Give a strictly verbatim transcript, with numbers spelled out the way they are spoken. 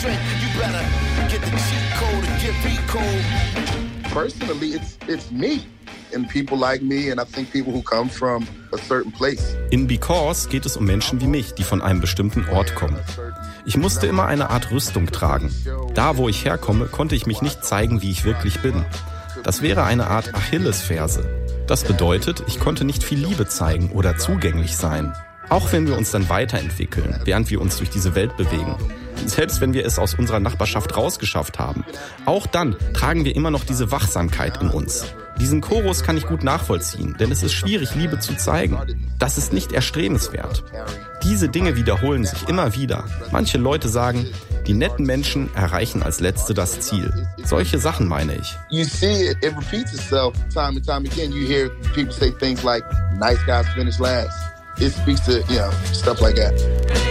Personally, it's it's me and people like me and I think people who come from a certain place. In Because geht es um Menschen wie mich, die von einem bestimmten Ort kommen. Ich musste immer eine Art Rüstung tragen. Da, wo ich herkomme, konnte ich mich nicht zeigen, wie ich wirklich bin. Das wäre eine Art Achillesferse. Das bedeutet, ich konnte nicht viel Liebe zeigen oder zugänglich sein. Auch wenn wir uns dann weiterentwickeln, während wir uns durch diese Welt bewegen. Selbst wenn wir es aus unserer Nachbarschaft rausgeschafft haben. Auch dann tragen wir immer noch diese Wachsamkeit in uns. Diesen Chorus kann ich gut nachvollziehen, denn es ist schwierig, Liebe zu zeigen. Das ist nicht erstrebenswert. Diese Dinge wiederholen sich immer wieder. Manche Leute sagen, die netten Menschen erreichen als Letzte das Ziel. Solche Sachen meine ich. You see it, it repeats itself time and time again. You hear people say things like, nice guys finish last. It speaks to, you know, stuff like that.